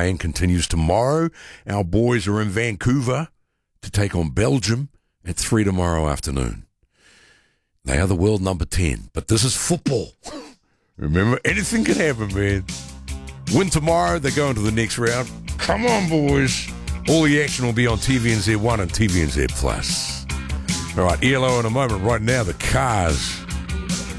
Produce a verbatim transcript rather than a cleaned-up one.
campaign continues tomorrow. Our boys are in Vancouver to take on Belgium at three tomorrow afternoon. They are the world number ten, but this is football. Remember, anything can happen, man. Win tomorrow, they go into the next round. Come on, boys. All the action will be on T V N Z one and T V N Z Plus. All right, E L O in a moment. Right now, the Cars.